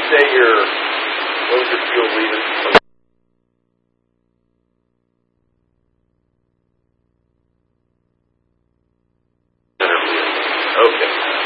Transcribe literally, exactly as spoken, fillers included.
say your, what was your fuel leaving? Okay.